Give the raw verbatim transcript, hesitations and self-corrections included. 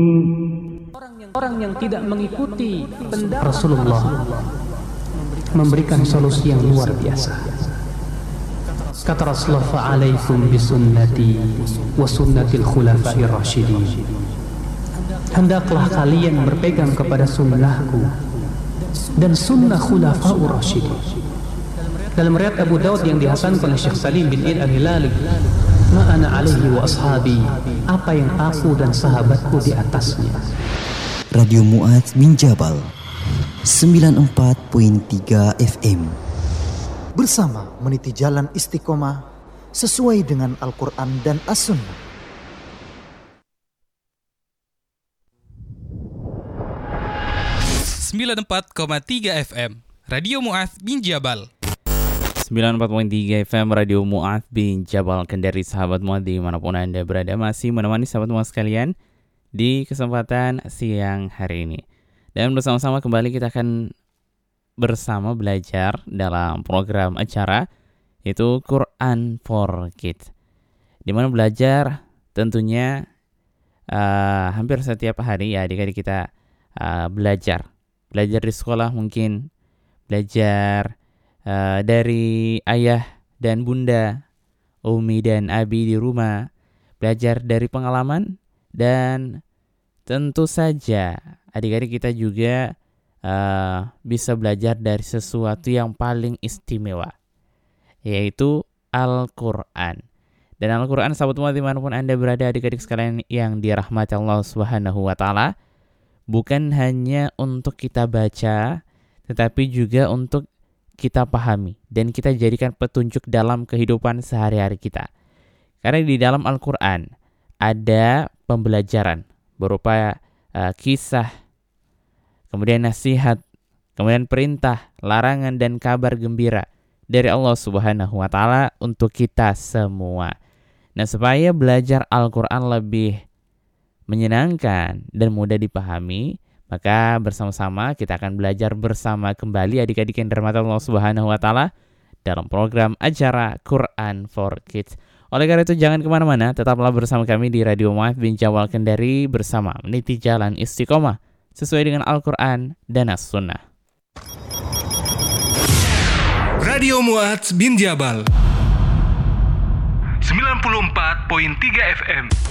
Orang yang tidak mengikuti pendapat Rasulullah memberikan solusi yang luar biasa. Kata Rasulullah, "Fa'alaikum bisunnati wa sunnatil khulafa'ir rasyidin." Hendaklah kalian berpegang kepada sunnahku dan sunnah khulafa'ur rasyidin. Dalam riwayat Abu Daud yang dihasankan oleh Syekh Salim bin Id al-Hilali, "Ma ana alaihi wa ashabi," apa yang aku dan sahabatku di atasnya. Radio Mu'adz bin Jabal sembilan puluh empat koma tiga F M. Bersama meniti jalan istiqomah sesuai dengan Al-Quran dan As-Sunnah. sembilan puluh empat koma tiga F M Radio Mu'adz bin Jabal. sembilan puluh empat koma tiga F M Radio Mu'adz bin Jabal, Kendari, sahabat Mu'adz dimanapun Anda berada, masih menemani sahabat Mu'adz sekalian di kesempatan siang hari ini. Dan bersama-sama kembali kita akan bersama belajar dalam program acara yaitu Quran for Kids, di mana belajar tentunya uh, hampir setiap hari ya adik-adik kita uh, belajar belajar di sekolah, mungkin belajar uh, dari ayah dan bunda, umi dan abi di rumah, belajar dari pengalaman, dan tentu saja adik-adik kita juga uh, bisa belajar dari sesuatu yang paling istimewa, yaitu Al-Quran. Dan Al-Quran, sahabat Mu'adz dimanapun Anda berada, adik-adik sekalian yang dirahmati Allah Subhanahu wa Ta'ala, bukan hanya untuk kita baca, tetapi juga untuk kita pahami dan kita jadikan petunjuk dalam kehidupan sehari-hari kita. Karena di dalam Al-Quran ada pembelajaran berupa uh, kisah, kemudian nasihat, kemudian perintah, larangan, dan kabar gembira dari Allah Subhanahu wa Ta'ala untuk kita semua. Nah, supaya belajar Al-Quran lebih menyenangkan dan mudah dipahami, maka bersama-sama kita akan belajar bersama kembali adik-adik yang dirahmati Allah Subhanahu wa Ta'ala dalam program acara Quran for Kids. Oleh karena itu jangan kemana-mana, tetaplah bersama kami di Radio Mu'adz bin Jabal, Kendari, bersama meniti jalan istiqomah sesuai dengan Al-Quran dan As-Sunnah. Radio Mu'adz bin Jabal sembilan puluh empat koma tiga F M.